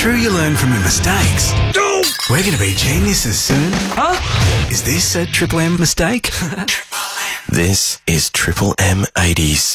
true you learn from your mistakes? We're going to be geniuses soon. Huh? Is this a Triple M mistake? This is Triple M 80s.